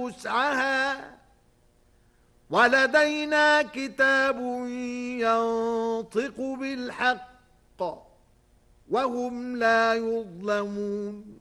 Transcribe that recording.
وسعها ولدينا كتاب ينطق بالحق وهم لا يظلمون